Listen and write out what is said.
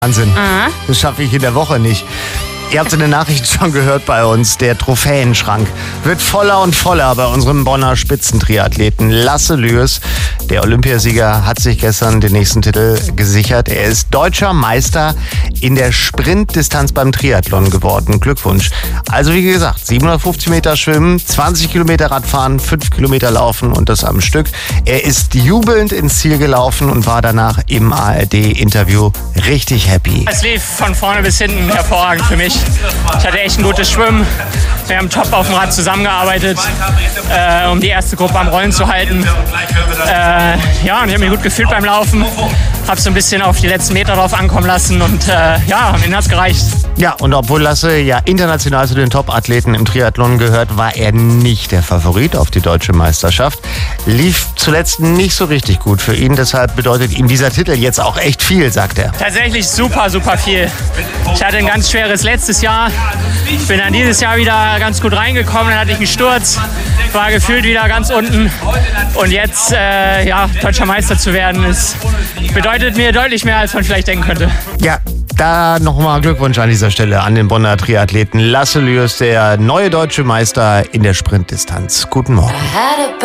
Wahnsinn. Das schaffe ich in der Woche nicht. Ihr habt in den Nachrichten schon gehört bei uns, der Trophäenschrank wird voller und voller bei unserem Bonner Spitzentriathleten Lasse Lührs. Der Olympiasieger hat sich gestern den nächsten Titel gesichert. Er ist deutscher Meister in der Sprintdistanz beim Triathlon geworden. Glückwunsch. Also wie gesagt, 750 Meter schwimmen, 20 Kilometer Radfahren, 5 Kilometer laufen und das am Stück. Er ist jubelnd ins Ziel gelaufen und war danach im ARD-Interview richtig happy. Es lief von vorne bis hinten hervorragend für mich. Ich hatte echt ein gutes Schwimmen. Wir haben top auf dem Rad zusammengearbeitet, um die erste Gruppe am Rollen zu halten. Und ich habe mich gut gefühlt beim Laufen. Habe so ein bisschen auf die letzten Meter drauf ankommen lassen und am Ende hat es gereicht. Ja, und obwohl Lasse ja international zu den Top-Athleten im Triathlon gehört, war er nicht der Favorit auf die deutsche Meisterschaft. Lief zuletzt nicht so richtig gut für ihn, deshalb bedeutet ihm dieser Titel jetzt auch echt viel, sagt er. Tatsächlich super viel. Ich hatte ein ganz schweres letztes Jahr, bin dann dieses Jahr wieder ganz gut reingekommen, dann hatte ich einen Sturz, war gefühlt wieder ganz unten und jetzt deutscher Meister zu werden, bedeutet mir deutlich mehr, als man vielleicht denken könnte. Ja, da nochmal Glückwunsch an dieser Stelle an den Bonner Triathleten Lasse Lührs, der neue deutsche Meister in der Sprintdistanz. Guten Morgen.